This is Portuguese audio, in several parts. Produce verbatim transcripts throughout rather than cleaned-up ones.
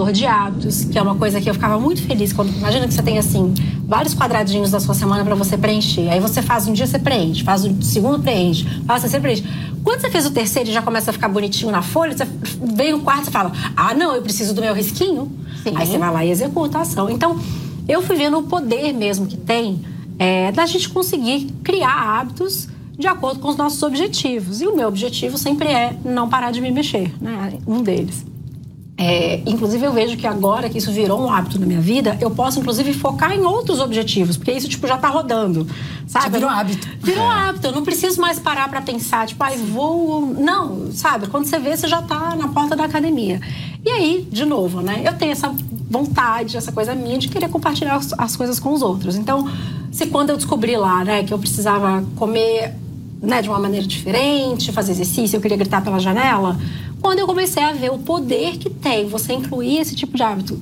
organizador de hábitos, que é uma coisa que eu ficava muito feliz quando... Imagina que você tem, assim, vários quadradinhos da sua semana para você preencher. Aí você faz um dia, você preenche. Faz o segundo, preenche. Faz o terceiro, preenche. Quando você fez o terceiro e já começa a ficar bonitinho na folha, você vem no quarto e fala, ah, não, eu preciso do meu risquinho. Sim. Aí você vai lá e executa a ação. Então, eu fui vendo o poder mesmo que tem é, da gente conseguir criar hábitos de acordo com os nossos objetivos. E o meu objetivo sempre é não parar de me mexer, né? Um deles. É, inclusive, eu vejo que agora que isso virou um hábito na minha vida, eu posso, inclusive, focar em outros objetivos, porque isso, tipo, já tá rodando, sabe? Já virou hábito. Virou é. hábito. Eu não preciso mais parar pra pensar, tipo, ai, vou... Não, sabe? Quando você vê, você já tá na porta da academia. E aí, de novo, né? Eu tenho essa vontade, essa coisa minha de querer compartilhar as, as coisas com os outros. Então, se quando eu descobri lá, né, que eu precisava comer... Né, de uma maneira diferente, fazer exercício, eu queria gritar pela janela. Quando eu comecei a ver o poder que tem você incluir esse tipo de hábito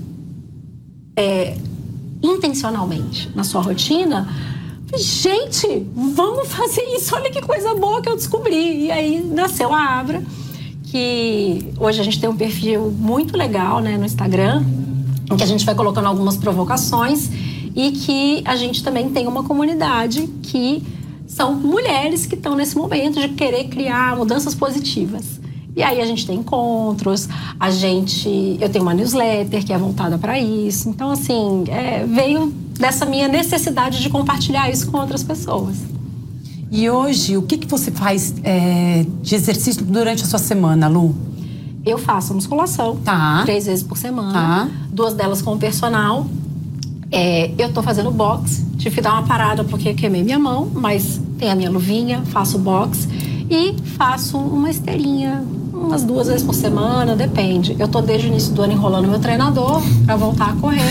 é, intencionalmente na sua rotina, gente, vamos fazer isso, olha que coisa boa que eu descobri. E aí nasceu a Abra, que hoje a gente tem um perfil muito legal, né, no Instagram, em que a gente vai colocando algumas provocações e que a gente também tem uma comunidade que são mulheres que estão nesse momento de querer criar mudanças positivas. E aí a gente tem encontros, a gente... Eu tenho uma newsletter que é voltada para isso. Então, assim, é, veio dessa minha necessidade de compartilhar isso com outras pessoas. E hoje, o que, que você faz é, de exercício durante a sua semana, Lu? Eu faço musculação, tá. três vezes por semana. Tá. Duas delas com o personal. É, eu tô fazendo boxe, tive que dar uma parada porque queimei minha mão, mas tem a minha luvinha, faço boxe e faço uma esteirinha umas duas vezes por semana, depende. Eu tô desde o início do ano enrolando meu treinador pra voltar a correr.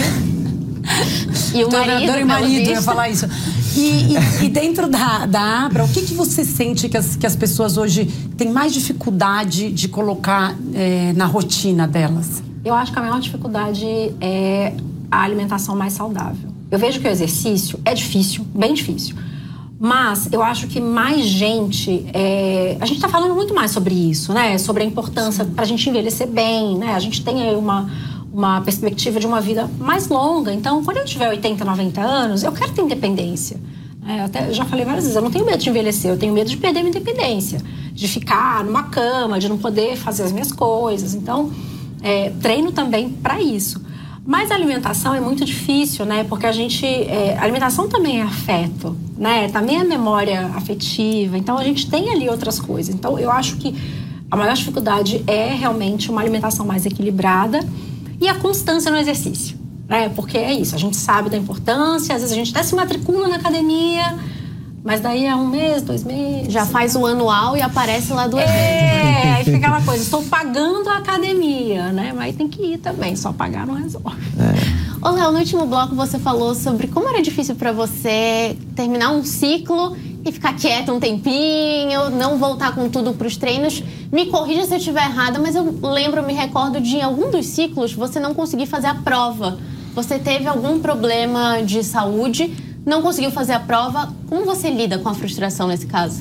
E o marido, e marido eu ia falar isso. E, e, e dentro da, da Abra, o que, que você sente que as, que as pessoas hoje têm mais dificuldade de colocar é, na rotina delas? Eu acho que a maior dificuldade é a alimentação mais saudável. Eu vejo que o exercício é difícil, bem difícil. Mas eu acho que mais gente... É... A gente tá falando muito mais sobre isso, né? Sobre a importância pra gente envelhecer bem, né? A gente tem aí uma, uma perspectiva de uma vida mais longa. Então, quando eu tiver oitenta, noventa anos, eu quero ter independência. É, até, eu já falei várias vezes, eu não tenho medo de envelhecer, eu tenho medo de perder minha independência. De ficar numa cama, de não poder fazer as minhas coisas. Então, é, treino também pra isso. Mas a alimentação é muito difícil, né? Porque a gente... É, a alimentação também é afeto, né? Também é memória afetiva. Então, a gente tem ali outras coisas. Então, eu acho que a maior dificuldade é realmente uma alimentação mais equilibrada e a constância no exercício, né? Porque é isso, a gente sabe da importância, às vezes a gente até se matricula na academia, mas daí é um mês, dois meses... Já faz o anual e aparece lá duas é, vezes. É, aí fica aquela coisa, estou pagando a academia, né? Mas tem que ir também, só pagar não resolve. É. Ô, Léo, no último bloco você falou sobre como era difícil pra você terminar um ciclo e ficar quieto um tempinho, não voltar com tudo pros treinos. Me corrija se eu estiver errada, mas eu lembro, me recordo de em algum dos ciclos você não conseguir fazer a prova. Você teve algum problema de saúde, não conseguiu fazer a prova. Como você lida com a frustração nesse caso?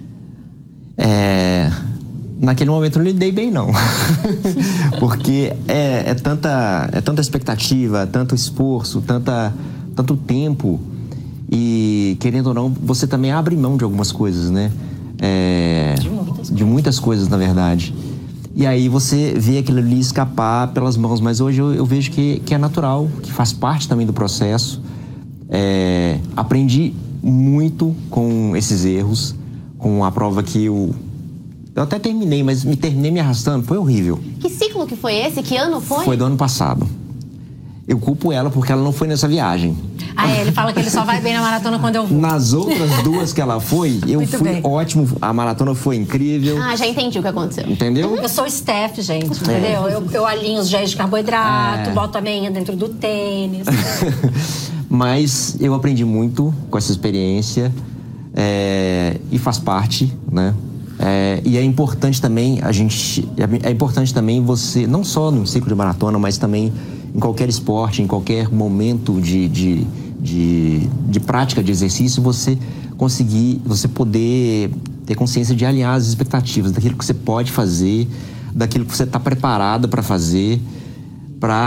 É... Naquele momento eu não lidei bem, não. Porque é, é, tanta, é tanta expectativa, tanto esforço, tanta, tanto tempo. E, querendo ou não, você também abre mão de algumas coisas, né? É, de, muitas de muitas coisas, na verdade. E aí você vê aquilo ali escapar pelas mãos. Mas hoje eu, eu vejo que, que é natural, que faz parte também do processo. É, aprendi muito com esses erros, com a prova que eu... Eu até terminei, mas me terminei me arrastando. Foi horrível. Que ciclo que foi esse? Que ano foi? Foi do ano passado. Eu culpo ela porque ela não foi nessa viagem. Ah, é, ele fala que ele só vai bem na maratona quando eu vou. Nas outras duas que ela foi, eu Muito fui bem. ótimo. A maratona foi incrível. Ah, já entendi o que aconteceu. Entendeu? Eu sou staff, gente, entendeu? É. Eu, eu alinho os géis de carboidrato, é. boto a meia dentro do tênis. Mas eu aprendi muito com essa experiência é, e faz parte, né? É, e é importante também a gente, é importante também você, não só no ciclo de maratona, mas também em qualquer esporte, em qualquer momento de, de, de, de prática de exercício, você conseguir, você poder ter consciência de alinhar as expectativas daquilo que você pode fazer, daquilo que você está preparado para fazer, para